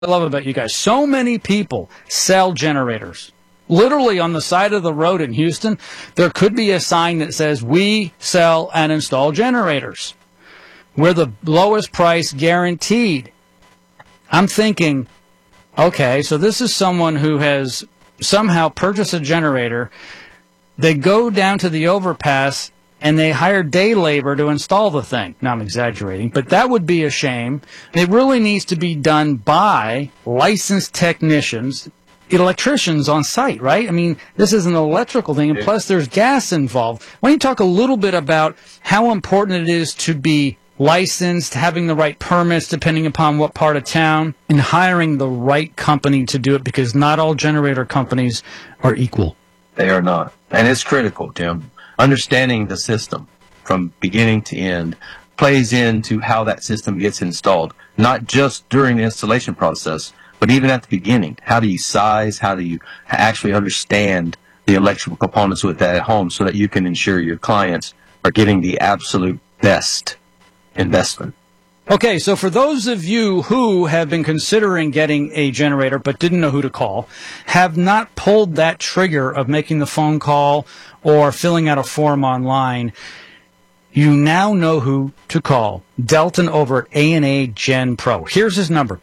I love about you guys. So many people sell generators. Literally on the side of the road in Houston, there could be a sign that says, "We sell and install generators. We're the lowest price guaranteed." I'm thinking, okay, so this is someone who has somehow purchased a generator. They go down to the overpass and they hire day labor to install the thing. Now, I'm exaggerating, but that would be a shame. It really needs to be done by licensed technicians, electricians on site, right? I mean, this is an electrical thing, and plus there's gas involved. Why don't you talk a little bit about how important it is to be licensed, having the right permits depending upon what part of town, and hiring the right company to do it, because not all generator companies are equal. They are not. And it's critical, Jim. Understanding the system from beginning to end plays into how that system gets installed, not just during the installation process, but even at the beginning. How do you size? How do you actually understand the electrical components with that at home so that you can ensure your clients are getting the absolute best investment? Okay, so for those of you who have been considering getting a generator but didn't know who to call, have not pulled that trigger of making the phone call or filling out a form online, you now know who to call. Delton over at A&A Gen Pro. Here's his number,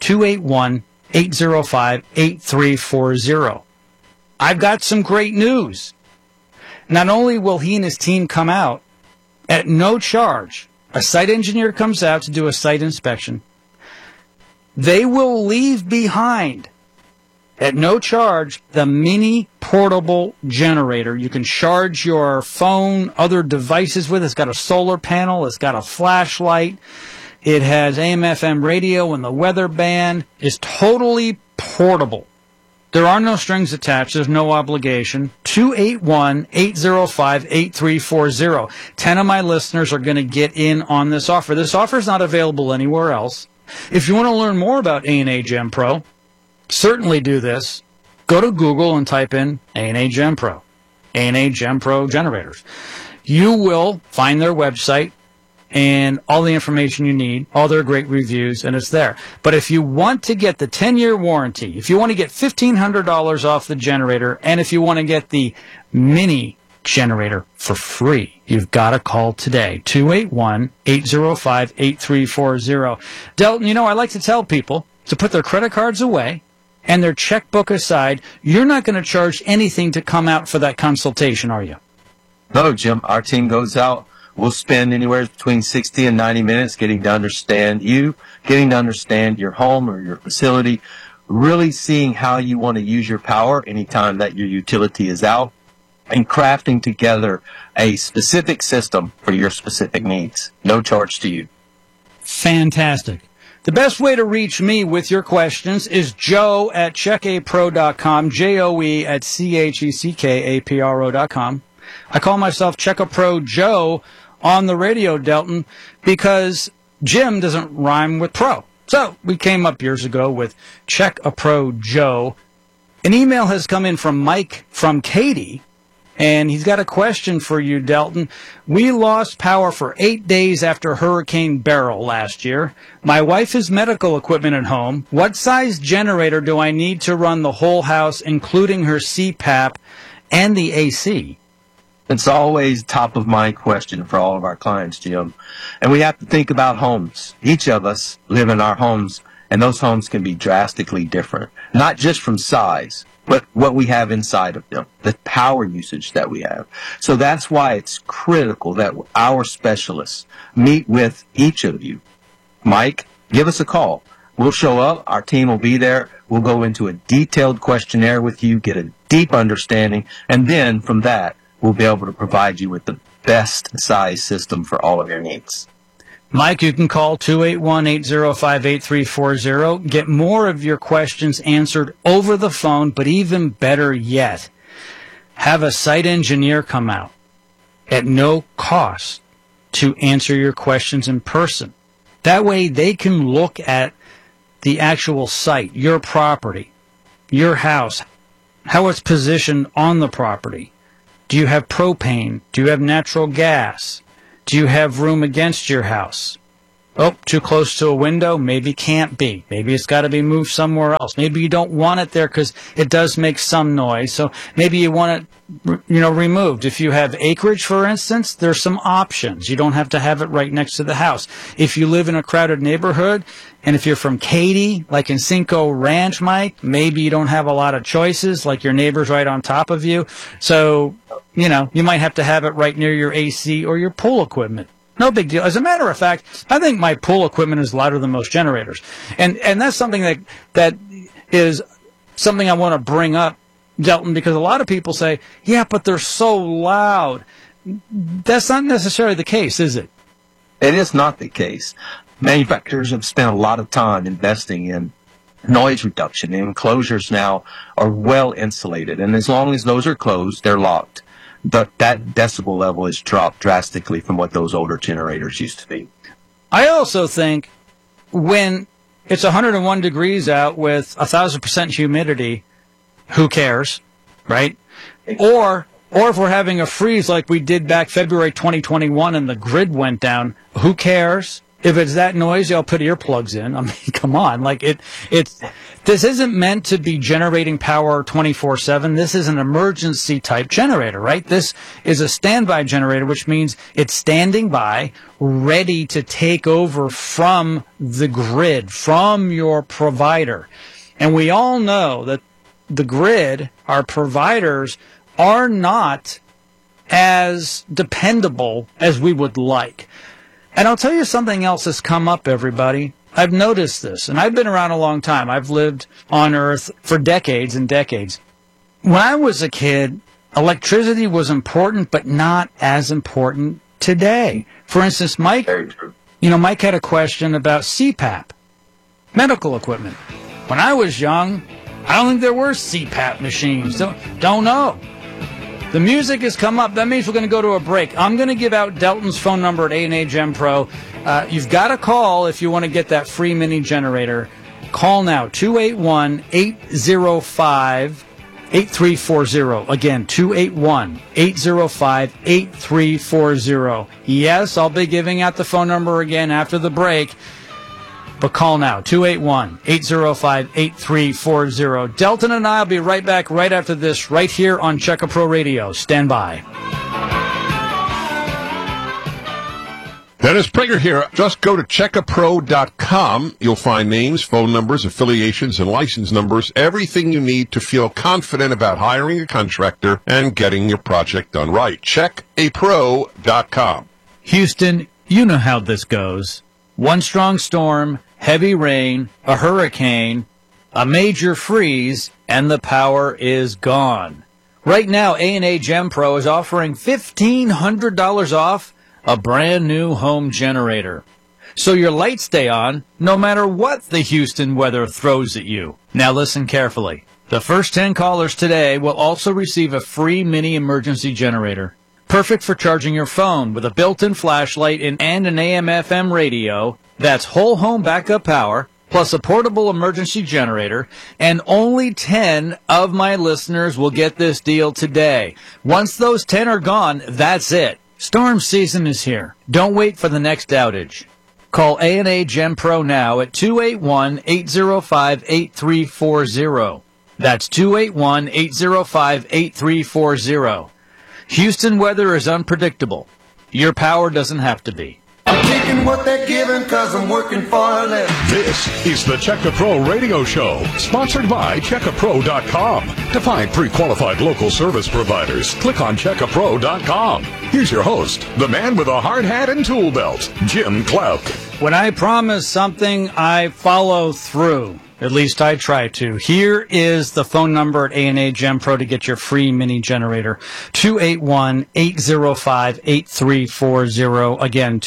281-805-8340. I've got some great news. Not only will he and his team come out at no charge, a site engineer comes out to do a site inspection. They will leave behind, at no charge, the mini portable generator. You can charge your phone, other devices with. It's got a solar panel. It's got a flashlight. It has AM/FM radio, and the weather band is totally portable. There are no strings attached. There's no obligation. 281-805-8340. 10 of my listeners are going to get in on this offer. This offer is not available anywhere else. If you want to learn more about A&A Gen Pro, certainly do this. Go to Google and type in A&A Gen Pro, A&A Gen Pro generators. You will find their website and all the information you need, all their great reviews, and it's there. But if you want to get the 10-year warranty, if you want to get $1,500 off the generator, and if you want to get the mini generator for free, you've got to call today, 281-805-8340. Delton, you know, I like to tell people to put their credit cards away and their checkbook aside. You're not going to charge anything to come out for that consultation, are you? No, Jim. Our team goes out. We'll spend anywhere between 60 and 90 minutes getting to understand you, getting to understand your home or your facility, really seeing how you want to use your power anytime that your utility is out, and crafting together a specific system for your specific needs. No charge to you. Fantastic. The best way to reach me with your questions is Joe at checkapro.com, Joe at checkapro.com. I call myself Check-A-Pro Joe on the radio, Delton, because Jim doesn't rhyme with pro. So we came up years ago with Check-A-Pro Joe. An email has come in from Mike from Katy, and he's got a question for you, Delton. We lost power for 8 days after Hurricane Beryl last year. My wife has medical equipment at home. What size generator do I need to run the whole house, including her CPAP and the AC? It's always top of mind question for all of our clients, Jim. And we have to think about homes. Each of us live in our homes, and those homes can be drastically different, not just from size, but what we have inside of them, the power usage that we have. So that's why it's critical that our specialists meet with each of you. Mike, give us a call. We'll show up. Our team will be there. We'll go into a detailed questionnaire with you, get a deep understanding, and then from that, we'll be able to provide you with the best size system for all of your needs. Mike, you can call 281-805-8340. Get more of your questions answered over the phone, but even better yet, have a site engineer come out at no cost to answer your questions in person. That way they can look at the actual site, your property, your house, how it's positioned on the property. Do you have propane? Do you have natural gas? Do you have room against your house? Oh, too close to a window? Maybe can't be. Maybe it's got to be moved somewhere else. Maybe you don't want it there because it does make some noise. So maybe you want it, removed. If you have acreage, for instance, there's some options. You don't have to have it right next to the house. If you live in a crowded neighborhood, and if you're from Katy, like in Cinco Ranch, Mike, maybe you don't have a lot of choices, like your neighbor's right on top of you. So, you might have to have it right near your AC or your pool equipment. No big deal. As a matter of fact, I think my pool equipment is louder than most generators. And that's something that is something I want to bring up, Delton, because a lot of people say, yeah, but they're so loud. That's not necessarily the case, is it? It is not the case. Manufacturers have spent a lot of time investing in noise reduction. The enclosures now are well insulated, and as long as those are closed, they're locked. That decibel level has dropped drastically from what those older generators used to be. I also think when it's 101 degrees out with 1,000% humidity, who cares, right? Or if we're having a freeze like we did back February 2021 and the grid went down, who cares? If it's that noisy, I'll put earplugs in. I mean, come on. This isn't meant to be generating power 24/7. This is an emergency type generator, right? This is a standby generator, which means it's standing by, ready to take over from the grid, from your provider. And we all know that the grid, our providers, are not as dependable as we would like. And I'll tell you something else that's come up, everybody. I've noticed this, and I've been around a long time. I've lived on Earth for decades and decades. When I was a kid, electricity was important, but not as important today. For instance, Mike had a question about CPAP, medical equipment. When I was young, I don't think there were CPAP machines. Don't know. The music has come up. That means we're going to go to a break. I'm going to give out Delton's phone number at A&A Gen Pro. You've got to call if you want to get that free mini generator. Call now, 281-805-8340. Again, 281-805-8340. Yes, I'll be giving out the phone number again after the break. But call now, 281-805-8340. Delton and I will be right back right after this, right here on Checka Pro Radio. Stand by. Dennis Prager here. Just go to checkapro.com. You'll find names, phone numbers, affiliations, and license numbers, everything you need to feel confident about hiring a contractor and getting your project done right. Checkapro.com. Houston, you know how this goes. One strong storm, heavy rain, a hurricane, a major freeze, and the power is gone. Right now, A&A Gen Pro is offering $1,500 off a brand new home generator. So your lights stay on no matter what the Houston weather throws at you. Now listen carefully. The first 10 callers today will also receive a free mini emergency generator. Perfect for charging your phone with a built-in flashlight and an AM/FM radio. That's whole home backup power, plus a portable emergency generator. And only 10 of my listeners will get this deal today. Once those 10 are gone, that's it. Storm season is here. Don't wait for the next outage. Call A&A Gen Pro now at 281-805-8340. That's 281-805-8340. Houston weather is unpredictable. Your power doesn't have to be. I'm taking what they're giving because I'm working far less. This is the Checka Pro Radio Show, sponsored by CheckaPro.com. To find pre-qualified local service providers, click on CheckaPro.com. Here's your host, the man with a hard hat and tool belt, Jim Clauck. When I promise something, I follow through. At least I try to. Here is the phone number at A&A Gen Pro to get your free mini generator. 281-805-8340. Again,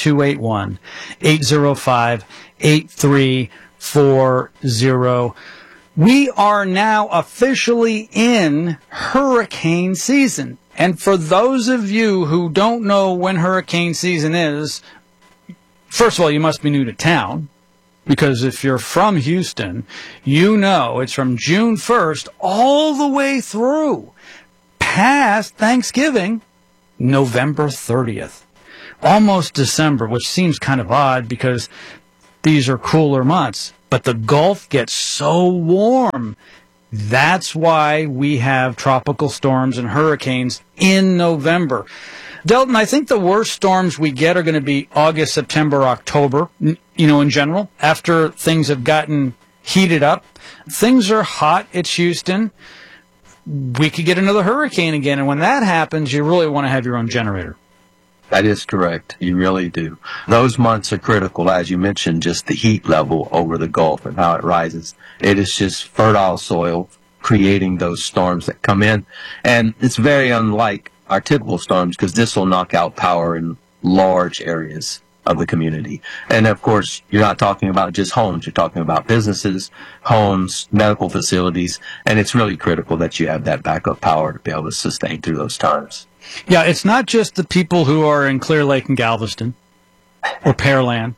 281-805-8340. We are now officially in hurricane season. And for those of you who don't know when hurricane season is, first of all, you must be new to town. Because if you're from Houston, you know it's from June 1st all the way through past Thanksgiving, November 30th. Almost December, which seems kind of odd because these are cooler months, but the Gulf gets so warm. That's why we have tropical storms and hurricanes in November. Delton, I think the worst storms we get are going to be August, September, October, in general, after things have gotten heated up. Things are hot. It's Houston. We could get another hurricane again, and when that happens, you really want to have your own generator. That is correct. You really do. Those months are critical, as you mentioned, just the heat level over the Gulf and how it rises. It is just fertile soil creating those storms that come in. And it's very unlike our typical storms because this will knock out power in large areas of the community. And of course, you're not talking about just homes. You're talking about businesses, homes, medical facilities. And it's really critical that you have that backup power to be able to sustain through those times. Yeah, it's not just the people who are in Clear Lake and Galveston or Pearland.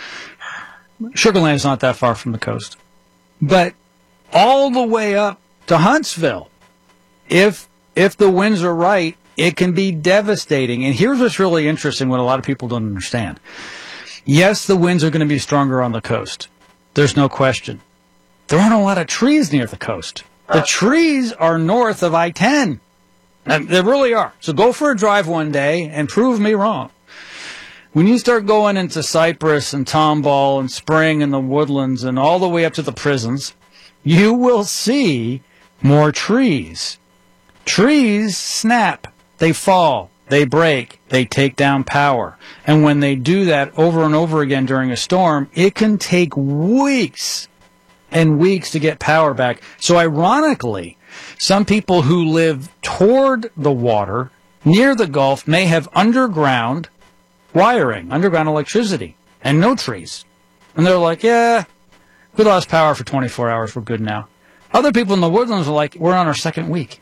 Sugar Land is not that far from the coast. But all the way up to Huntsville, if the winds are right, it can be devastating. And here's what's really interesting, what a lot of people don't understand. Yes, the winds are going to be stronger on the coast. There's no question. There aren't a lot of trees near the coast. The trees are north of I-10. They really are. So go for a drive one day and prove me wrong. When you start going into Cypress and Tomball and Spring and the Woodlands and all the way up to the prisons, you will see more trees. Trees snap. They fall. They break. They take down power. And when they do that over and over again during a storm, it can take weeks and weeks to get power back. So ironically, some people who live toward the water, near the Gulf, may have underground wiring, underground electricity, and no trees. And they're like, yeah, we lost power for 24 hours. We're good now. Other people in the Woodlands are like, we're on our second week.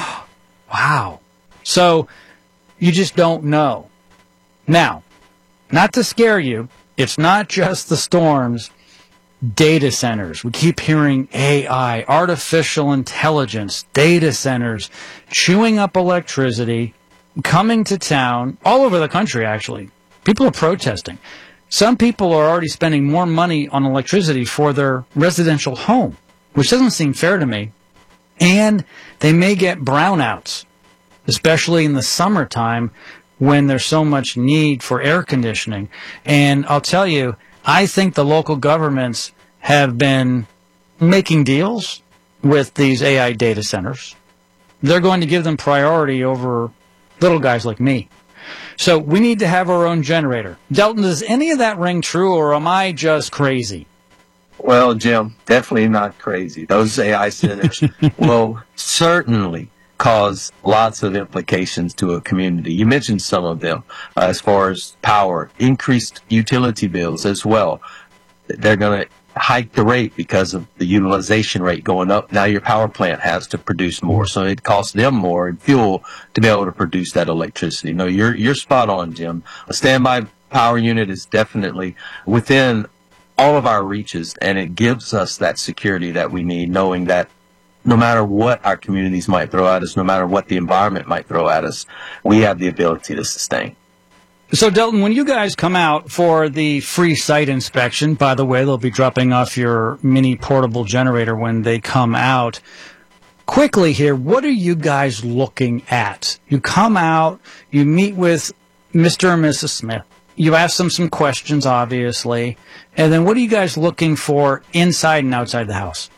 Wow. So you just don't know. Now, not to scare you, it's not just the storms. Data centers. We keep hearing AI, artificial intelligence, data centers, chewing up electricity, coming to town, all over the country, actually. People are protesting. Some people are already spending more money on electricity for their residential home, which doesn't seem fair to me. And they may get brownouts, especially in the summertime when there's so much need for air conditioning. And I'll tell you, I think the local governments have been making deals with these AI data centers. They're going to give them priority over little guys like me. So we need to have our own generator. Delton, does any of that ring true, or am I just crazy? Well, Jim, definitely not crazy. Those AI centers will certainly cause lots of implications to a community. You mentioned some of them as far as power, increased utility bills as well. They're going to hike the rate because of the utilization rate going up. Now your power plant has to produce more, so it costs them more in fuel to be able to produce that electricity. No, you're spot on, Jim. A standby power unit is definitely within all of our reaches, and it gives us that security that we need, knowing that no matter what our communities might throw at us, no matter what the environment might throw at us, we have the ability to sustain. So, Delton, when you guys come out for the free site inspection, by the way, they'll be dropping off your mini portable generator when they come out. Quickly here, what are you guys looking at? You come out, you meet with Mr. and Mrs. Smith. You ask them some questions, obviously. And then what are you guys looking for inside and outside the house?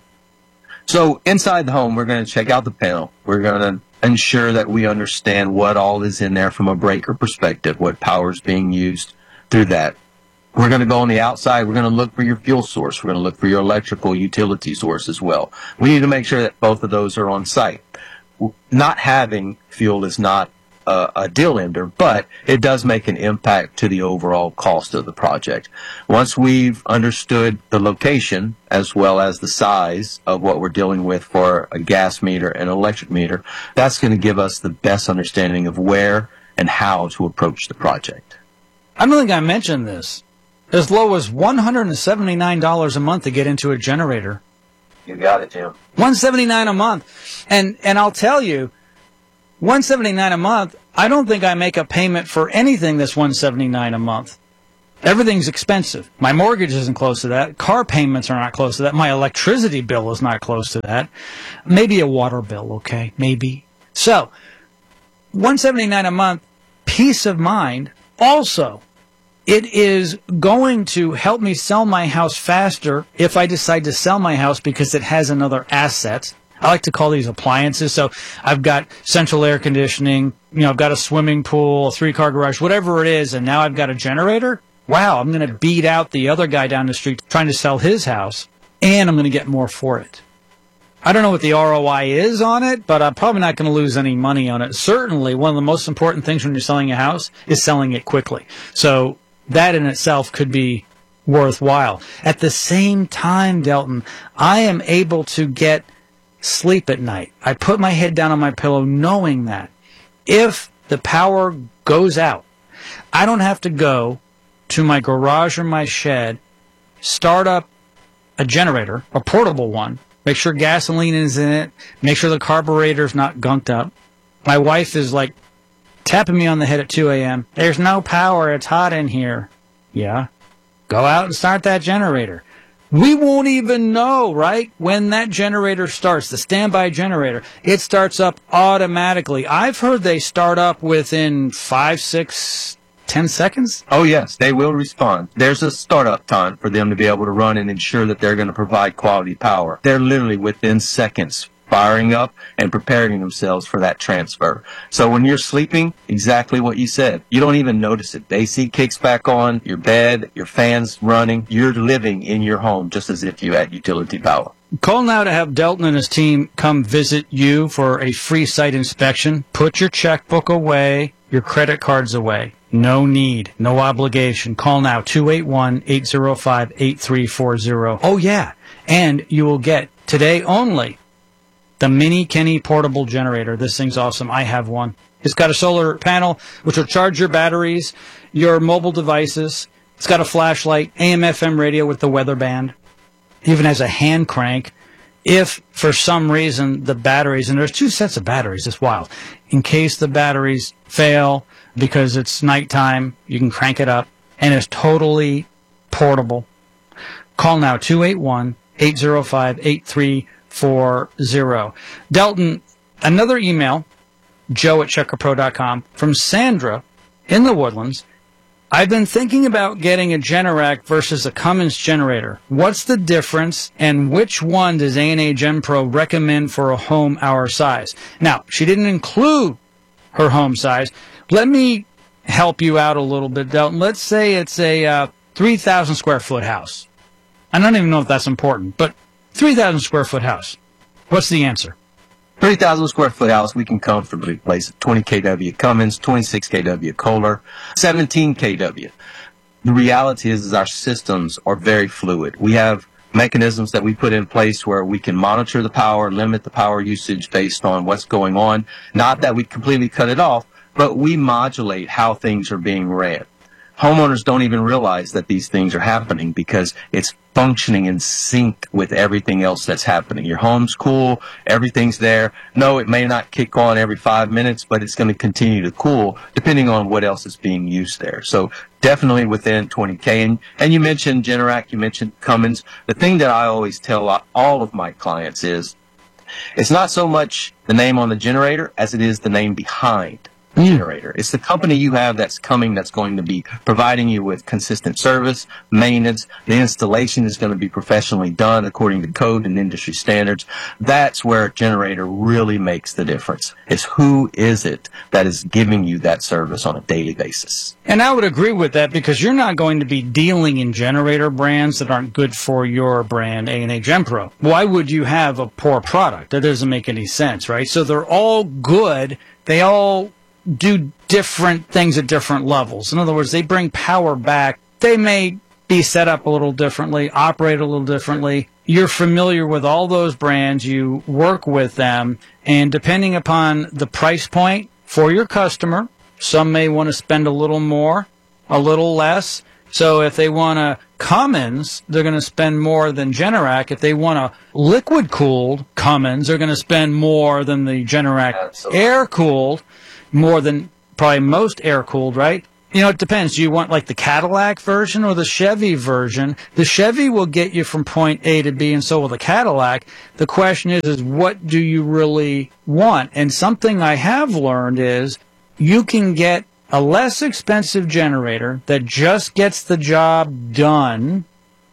So inside the home, we're going to check out the panel. We're going to ensure that we understand what all is in there from a breaker perspective, what power is being used through that. We're going to go on the outside. We're going to look for your fuel source. We're going to look for your electrical utility source as well. We need to make sure that both of those are on site. Not having fuel is not a deal ender, but it does make an impact to the overall cost of the project. Once we've understood the location as well as the size of what we're dealing with for a gas meter and electric meter, that's going to give us the best understanding of where and how to approach the project. I don't think I mentioned this. As low as $179 a month to get into a generator. You got it, Jim. $179 a month. And I'll tell you, $179 a month, I don't think I make a payment for anything that's $179 a month. Everything's expensive. My mortgage isn't close to that. Car payments are not close to that. My electricity bill is not close to that. Maybe a water bill, okay? Maybe. So, $179 a month, peace of mind. Also, it is going to help me sell my house faster if I decide to sell my house because it has another asset. I like to call these appliances. So I've got central air conditioning, I've got a swimming pool, a 3-car garage, whatever it is, and now I've got a generator. Wow, I'm going to beat out the other guy down the street trying to sell his house, and I'm going to get more for it. I don't know what the ROI is on it, but I'm probably not going to lose any money on it. Certainly, one of the most important things when you're selling a house is selling it quickly. So that in itself could be worthwhile. At the same time, Delton, I am able to get sleep at night. I put my head down on my pillow knowing that if the power goes out, I don't have to go to my garage or my shed, start up a generator, a portable one, make sure gasoline is in it, make sure the carburetor's not gunked up. My wife is like tapping me on the head at 2 a.m. There's no power. It's hot in here. Yeah. Go out and start that generator. We won't even know, right, when that generator starts, the standby generator. It starts up automatically. I've heard they start up within 5, 6, 10 seconds. Oh, yes, they will respond. There's a startup time for them to be able to run and ensure that they're going to provide quality power. They're literally within seconds firing up and preparing themselves for that transfer. So when you're sleeping, exactly what you said. You don't even notice it. The AC kicks back on, your bed, your fans running. You're living in your home just as if you had utility power. Call now to have Delton and his team come visit you for a free site inspection. Put your checkbook away, your credit cards away. No need, no obligation. Call now, 281-805-8340. Oh, yeah, and you will get, today only, the Mini Kenny portable generator. This thing's awesome. I have one. It's got a solar panel, which will charge your batteries, your mobile devices. It's got a flashlight, AM/FM radio with the weather band. It even has a hand crank. If, for some reason, the batteries, and there's 2 sets of batteries, it's wild. In case the batteries fail because it's nighttime, you can crank it up, and it's totally portable. Call now, 281-805-8340. Delton, another email, joe@checkapro.com, from Sandra in the Woodlands. I've been thinking about getting a Generac versus a Cummins generator. What's the difference, and which one does A&A GenPro recommend for a home our size? Now, she didn't include her home size. Let me help you out a little bit, Delton. Let's say it's a 3,000 square foot house. I don't even know if that's important, but 3,000 square foot house. What's the answer? 3,000 square foot house, we can comfortably place a 20 kW Cummins, 26 kW Kohler, 17 kW. The reality is our systems are very fluid. We have mechanisms that we put in place where we can monitor the power, limit the power usage based on what's going on. Not that we completely cut it off, but we modulate how things are being ran. Homeowners don't even realize that these things are happening because it's functioning in sync with everything else that's happening. Your home's cool, everything's there. No, it may not kick on every 5 minutes, but it's going to continue to cool depending on what else is being used there. So definitely within 20K. And you mentioned Generac, you mentioned Cummins. The thing that I always tell all of my clients is it's not so much the name on the generator as it is the name behind generator. It's the company you have that's coming that's going to be providing you with consistent service, maintenance. The installation is going to be professionally done according to code and industry standards. That's where a generator really makes the difference. It's who is it that is giving you that service on a daily basis. And I would agree with that because you're not going to be dealing in generator brands that aren't good for your brand, A&A GenPro. Why would you have a poor product? That doesn't make any sense, right? So they're all good. They all do different things at different levels. In other words, they bring power back. They may be set up a little differently, operate a little differently. You're familiar with all those brands. You work with them. And depending upon the price point for your customer, some may want to spend a little more, a little less. So if they want a Cummins, they're going to spend more than Generac. If they want a liquid-cooled Cummins, they're going to spend more than the Generac air-cooled. More than probably most air-cooled, right? You know, it depends. Do you want like the Cadillac version or the Chevy version? The Chevy will get you from point A to B, and so will the Cadillac. The question is what do you really want? And something I have learned is you can get a less expensive generator that just gets the job done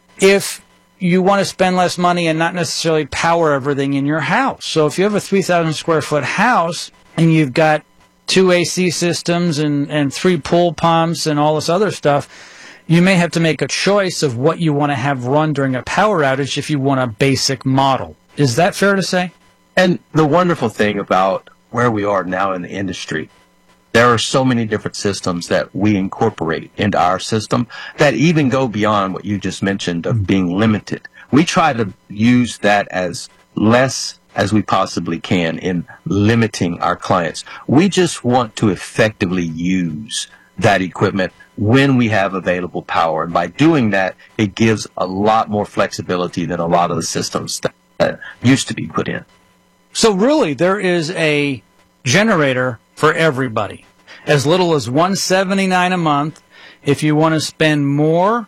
if you want to spend less money and not necessarily power everything in your house. So if you have a 3,000 square foot house and you've got 2 AC systems and 3 pool pumps and all this other stuff, you may have to make a choice of what you want to have run during a power outage if you want a basic model. Is that fair to say? And the wonderful thing about where we are now in the industry, there are so many different systems that we incorporate into our system that even go beyond what you just mentioned of being limited. We try to use that as less as we possibly can in limiting our clients. We just want to effectively use that equipment when we have available power. And by doing that, it gives a lot more flexibility than a lot of the systems that used to be put in. So really, there is a generator for everybody. As little as $179 a month. If you want to spend more,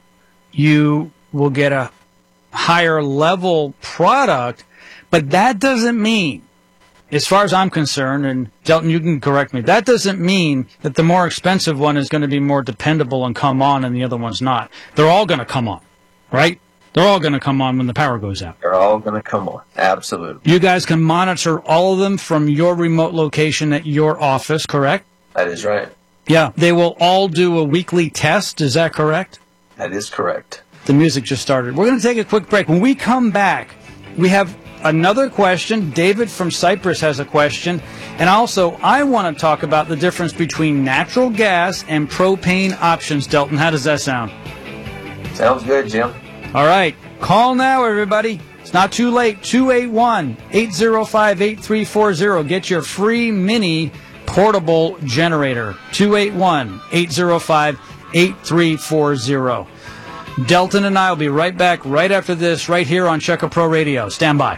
you will get a higher level product. But that doesn't mean, as far as I'm concerned, and Delton, you can correct me, that doesn't mean that the more expensive one is going to be more dependable and come on and the other one's not. They're all going to come on, right? They're all going to come on when the power goes out. They're all going to come on. Absolutely. You guys can monitor all of them from your remote location at your office, correct? That is right. Yeah. They will all do a weekly test. Is that correct? That is correct. The music just started. We're going to take a quick break. When we come back, we have another question. David from Cyprus has a question. And also, I want to talk about the difference between natural gas and propane options. Delton, how does that sound? Sounds good, Jim. All right. Call now, everybody. It's not too late. 281-805-8340. Get your free mini portable generator. 281-805-8340. Delton and I will be right back right after this, right here on Check A Pro Radio. Stand by.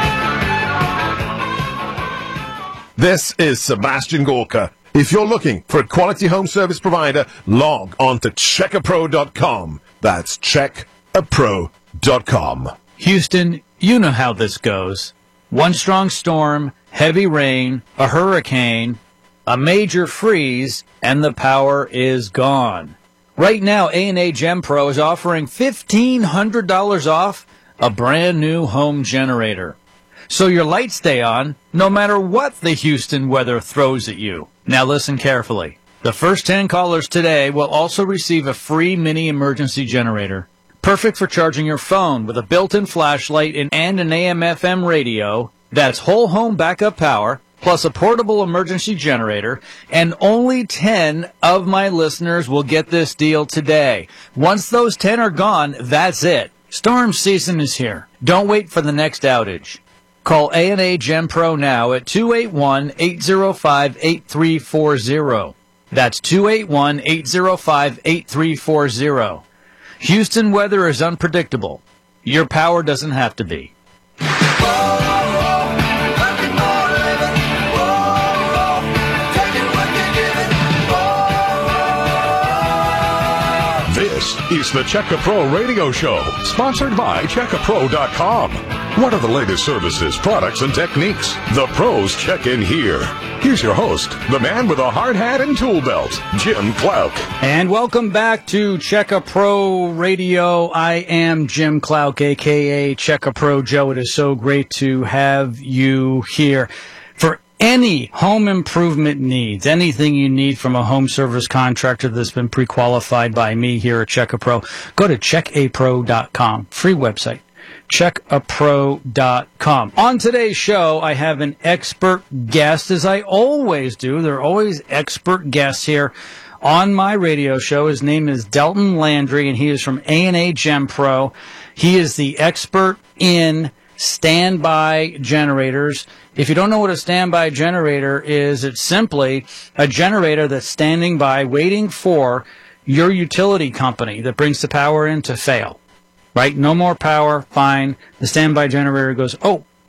This is Sebastian Gorka. If you're looking for a quality home service provider, log on to checkapro.com. That's checkapro.com. Houston, you know how this goes. One strong storm, heavy rain, a hurricane, a major freeze, and the power is gone. Right now, A&A Gem Pro is offering $1,500 off a brand new home generator. So your lights stay on no matter what the Houston weather throws at you. Now listen carefully. The first 10 callers today will also receive a free mini emergency generator. Perfect for charging your phone with a built-in flashlight and an AM/FM radio. That's whole home backup power, plus a portable emergency generator, and only 10 of my listeners will get this deal today. Once those 10 are gone, that's it. Storm season is here. Don't wait for the next outage. Call A&A Gem Pro now at 281-805-8340. That's 281-805-8340. Houston weather is unpredictable. Your power doesn't have to be. This is the Check A Pro Radio Show, sponsored by checkapro.com. What are the latest services, products, and techniques? The pros check in here. Here's your host, the man with a hard hat and tool belt, Jim Clouk. And welcome back to Check A Pro Radio. I am Jim Clouk, a.k.a. Check A Pro Joe. It is so great to have you here. For any home improvement needs, anything you need from a home service contractor that's been pre-qualified by me here at Check A Pro, go to checkapro.com. Free website. checkapro.com. On today's show, I have an expert guest, as I always do. There are always expert guests here on my radio show. His name is Delton Landry, and he is from A&A Gem Pro. He is the expert in standby generators. If you don't know what a standby generator is, it's simply a generator that's standing by waiting for your utility company that brings the power in to fail. Right? No more power. Fine. The standby generator goes, oh,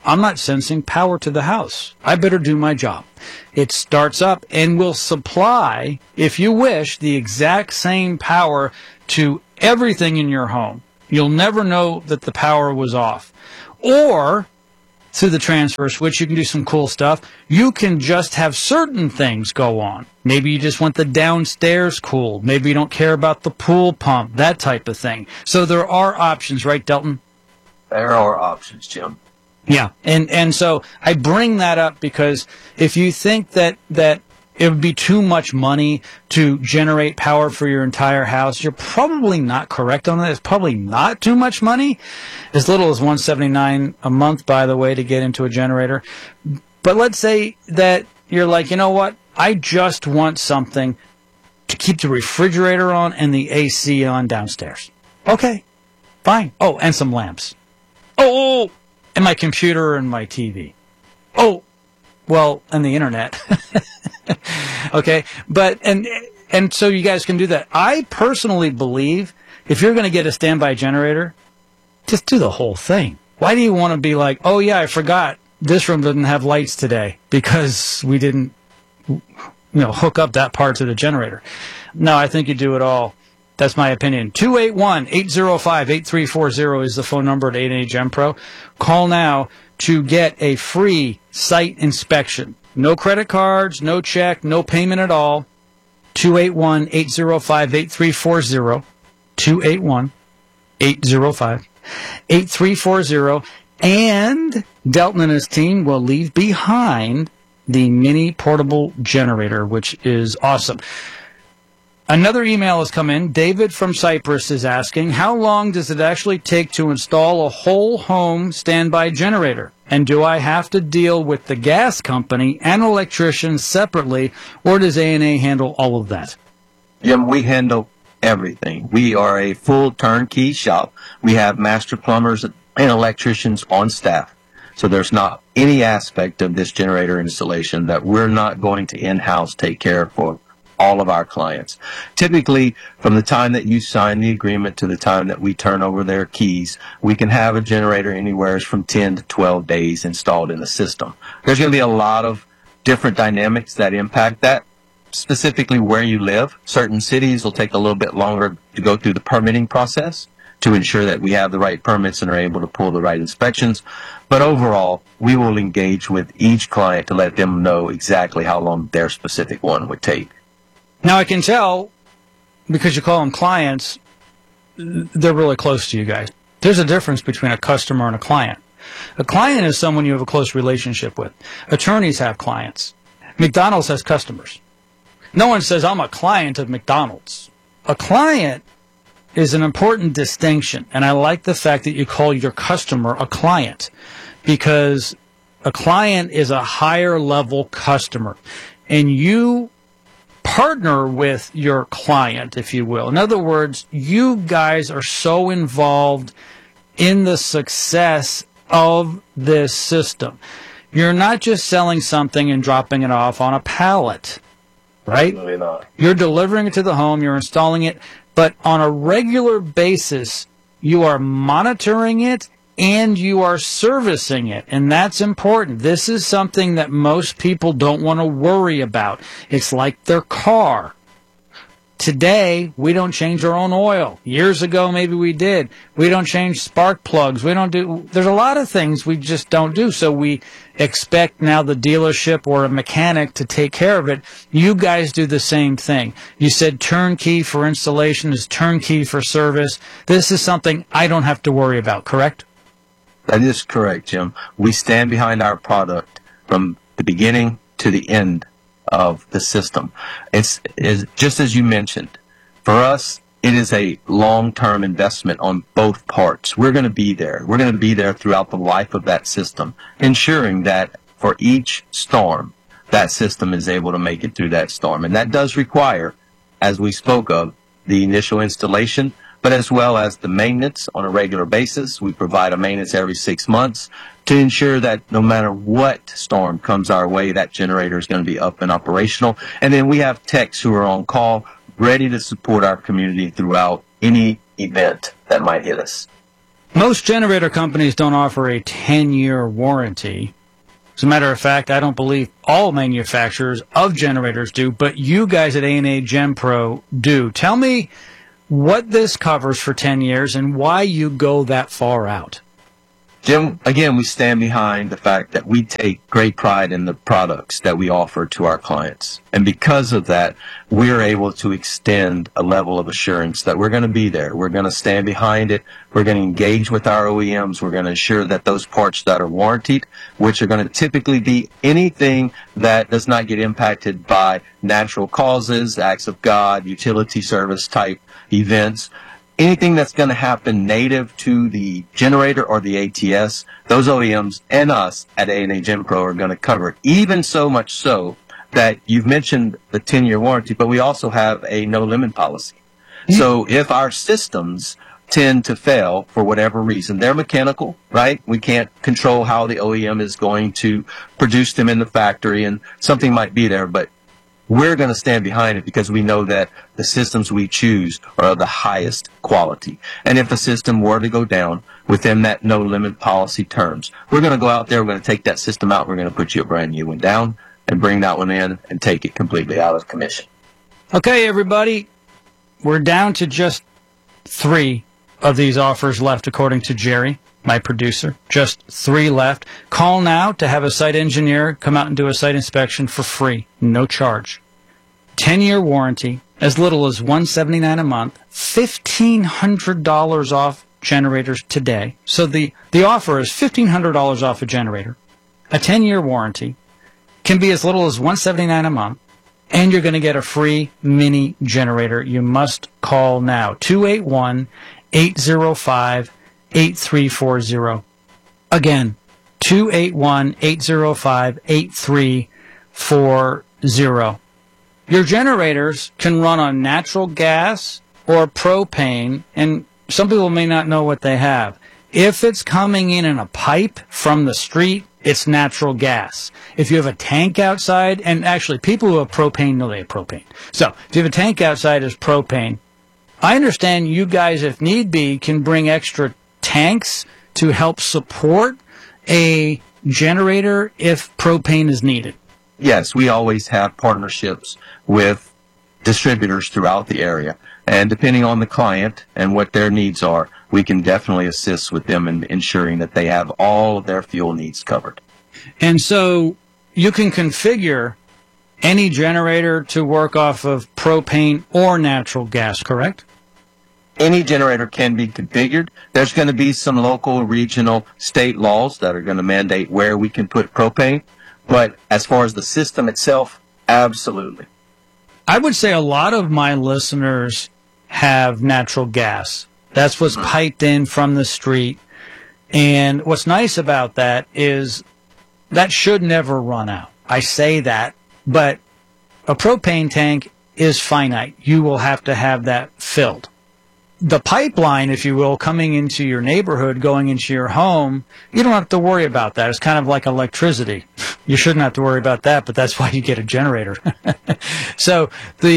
I'm not sensing power to the house. I better do my job. It starts up and will supply, if you wish, the exact same power to everything in your home. You'll never know that the power was off. Or, through the transfer switch, you can do some cool stuff. You can just have certain things go on. Maybe you just want the downstairs cooled. Maybe you don't care about the pool pump, that type of thing. So there are options, right, Delton? There are options, Jim. Yeah, and so I bring that up because if you think that it would be too much money to generate power for your entire house, you're probably not correct on that. It's probably not too much money, as little as $179 a month, by the way, to get into a generator. But let's say that you're like, you know what? I just want something to keep the refrigerator on and the AC on downstairs. Okay, fine. Oh, and some lamps. Oh, and my computer and my TV. Oh, well, and the internet. Okay, but and so you guys can do that. I personally believe if you're going to get a standby generator, just do the whole thing. Why do you want to be like, oh yeah, I forgot this room doesn't have lights today because we didn't, hook up that part to the generator? No, I think you do it all. That's my opinion. 281-805-8340 is the phone number at 880 GenPro. Call now to get a free site inspection. No credit cards, no check, no payment at all. 281-805-8340. 281-805-8340. And Delton and his team will leave behind the mini portable generator, which is awesome. Another email has come in. David from Cyprus is asking, how long does it actually take to install a whole home standby generator? And do I have to deal with the gas company and electricians separately, or does A&A handle all of that? Jim, we handle everything. We are a full turnkey shop. We have master plumbers and electricians on staff. So there's not any aspect of this generator installation that we're not going to in-house take care of for all of our clients. Typically, from the time that you sign the agreement to the time that we turn over their keys, we can have a generator anywhere from 10 to 12 days installed in the system. There's going to be a lot of different dynamics that impact that, specifically where you live. Certain cities will take a little bit longer to go through the permitting process to ensure that we have the right permits and are able to pull the right inspections. But overall, we will engage with each client to let them know exactly how long their specific one would take. Now, I can tell, because you call them clients, they're really close to you guys. There's a difference between a customer and a client. A client is someone you have a close relationship with. Attorneys have clients. McDonald's has customers. No one says, I'm a client of McDonald's. A client is an important distinction, and I like the fact that you call your customer a client, because a client is a higher level customer, and you partner with your client, if you will. In other words, you guys are so involved in the success of this system. You're not just selling something and dropping it off on a pallet, right? Absolutely not. You're delivering it to the home, you're installing it, but on a regular basis, you are monitoring it and you are servicing it, and that's important. This is something that most people don't want to worry about. It's like their car. Today, we don't change our own oil. Years ago, maybe we did. We don't change spark plugs. There's a lot of things we just don't do, so we expect now the dealership or a mechanic to take care of it. You guys do the same thing. You said turnkey for installation is turnkey for service. This is something I don't have to worry about, correct? That is correct, Jim. We stand behind our product from the beginning to the end of the system. It's just as you mentioned. For us, it is a long-term investment on both parts. We're going to be there. We're going to be there throughout the life of that system, ensuring that for each storm, that system is able to make it through that storm. And that does require, as we spoke of, the initial installation, but as well as the maintenance on a regular basis. We provide a maintenance every 6 months to ensure that no matter what storm comes our way, that generator is going to be up and operational. And then we have techs who are on call, ready to support our community throughout any event that might hit us. Most generator companies don't offer a 10-year warranty. As a matter of fact, I don't believe all manufacturers of generators do, but you guys at A&A GenPro do. Tell me what this covers for 10 years and why you go that far out. Jim, again, we stand behind the fact that we take great pride in the products that we offer to our clients. And because of that, we're able to extend a level of assurance that we're going to be there. We're going to stand behind it. We're going to engage with our OEMs. We're going to ensure that those parts that are warranted, which are going to typically be anything that does not get impacted by natural causes, acts of God, utility service type events, anything that's going to happen native to the generator or the ATS, those OEMs and us at A&A GenPro are going to cover it. Even so much so that you've mentioned the 10-year warranty, but we also have a no-limit policy. So if our systems tend to fail for whatever reason, they're mechanical, right? We can't control how the OEM is going to produce them in the factory, and something might be there, but we're going to stand behind it because we know that the systems we choose are of the highest quality. And if a system were to go down within that no-limit policy terms, we're going to go out there, we're going to take that system out, we're going to put you a brand new one down and bring that one in and take it completely out of commission. Okay, everybody, we're down to just 3 of these offers left, according to Jerry, my producer. Just 3 left. Call now to have a site engineer come out and do a site inspection for free, no charge. 10-year warranty, as little as $179 a month, $1,500 off generators today. So the offer is $1,500 off a generator. A 10-year warranty can be as little as $179 a month, and you're going to get a free mini generator. You must call now, 281-805-8340. Again, 281-805-8340. Your generators can run on natural gas or propane, and some people may not know what they have. If it's coming in a pipe from the street, it's natural gas. If you have a tank outside, and actually people who have propane know they have propane. So if you have a tank outside as propane, I understand you guys, if need be, can bring extra tanks to help support a generator if propane is needed. Yes, we always have partnerships with distributors throughout the area. And depending on the client and what their needs are, we can definitely assist with them in ensuring that they have all of their fuel needs covered. And so you can configure any generator to work off of propane or natural gas, correct? Any generator can be configured. There's going to be some local, regional, state laws that are going to mandate where we can put propane. But as far as the system itself, absolutely. I would say a lot of my listeners have natural gas. That's what's piped in from the street. And what's nice about that is that should never run out. I say that, but a propane tank is finite. You will have to have that filled. The pipeline, if you will, coming into your neighborhood, going into your home, you don't have to worry about that. It's kind of like electricity. You shouldn't have to worry about that, but that's why you get a generator. So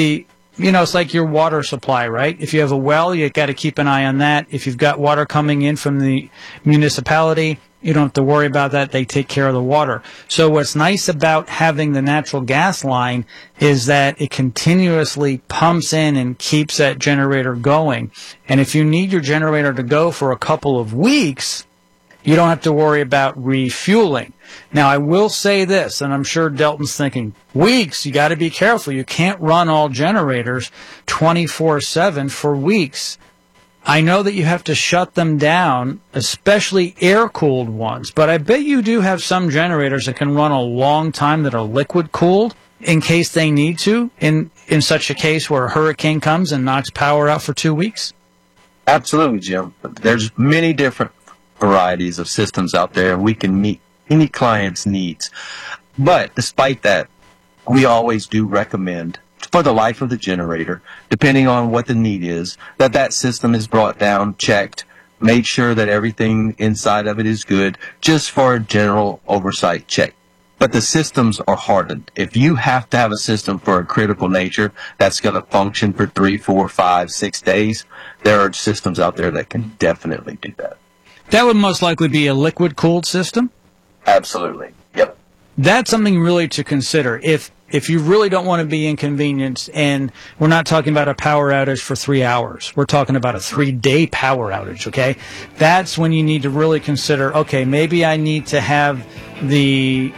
it's like your water supply, right? If you have a well, you got to keep an eye on that. If you've got water coming in from the municipality, you don't have to worry about that. They take care of the water. So what's nice about having the natural gas line is that it continuously pumps in and keeps that generator going. And if you need your generator to go for a couple of weeks, you don't have to worry about refueling. Now, I will say this, and I'm sure Delton's thinking, weeks, you got to be careful. You can't run all generators 24/7 for weeks. I know that you have to shut them down, especially air-cooled ones, but I bet you do have some generators that can run a long time that are liquid-cooled in case they need to, in such a case where a hurricane comes and knocks power out for 2 weeks. Absolutely, Jim. There's many different varieties of systems out there, and we can meet any client's needs. But despite that, we always do recommend, for the life of the generator, depending on what the need is, that system is brought down, checked, made sure that everything inside of it is good, just for a general oversight check. But the systems are hardened. If you have to have a system for a critical nature that's going to function for 3, 4, 5, 6 days, there are systems out there that can definitely do that. That would most likely be a liquid-cooled system. Absolutely. Yep. That's something really to consider. If you really don't want to be inconvenienced, and we're not talking about a power outage for 3 hours, we're talking about a 3-day power outage, okay? That's when you need to really consider, okay, maybe I need to have the